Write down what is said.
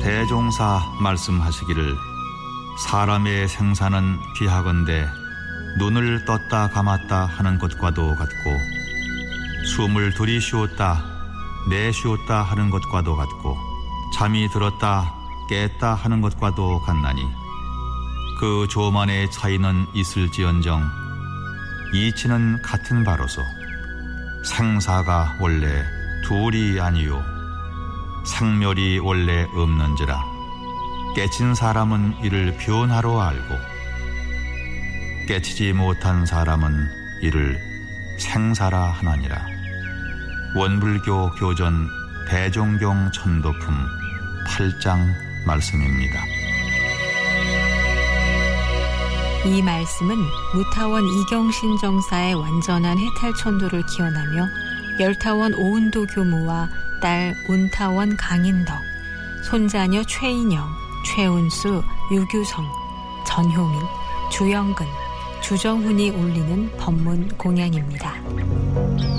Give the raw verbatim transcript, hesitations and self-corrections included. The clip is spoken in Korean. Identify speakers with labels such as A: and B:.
A: 대종사 말씀하시기를 사람의 생사는 비하건대 눈을 떴다 감았다 하는 것과도 같고 숨을 들이쉬었다 내쉬었다 하는 것과도 같고 잠이 들었다 깼다 하는 것과도 같나니 그 조만의 차이는 있을지언정 이치는 같은 바로서 생사가 원래 둘이 아니요 상멸이 원래 없는지라 깨친 사람은 이를 변화로 알고 깨치지 못한 사람은 이를 생사라 하나니라. 원불교 교전 대종경 천도품 팔 장 말씀입니다.
B: 이 말씀은 무타원 이경신 정사의 완전한 해탈천도를 기원하며 열타원 오은도 교무와 딸 운타원 강인덕, 손자녀 최인영, 최운수, 유규성, 전효민, 주영근, 주정훈이 올리는 법문 공양입니다.